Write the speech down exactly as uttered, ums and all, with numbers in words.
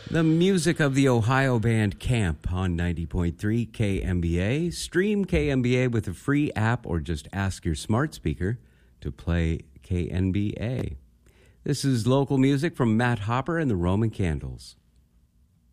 The music of the Ohio band Camp on ninety point three K M B A. Stream K M B A with a free app or just ask your smart speaker to play K N B A. This is local music from Matt Hopper and the Roman Candles.